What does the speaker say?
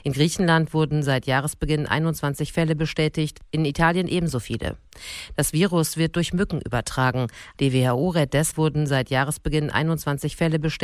In Griechenland wurden seit Jahresbeginn 21 Fälle bestätigt, in Italien ebenso viele. Das Virus wird durch Mücken übertragen. Die WHO rät, wurden seit Jahresbeginn 21 Fälle bestätigt.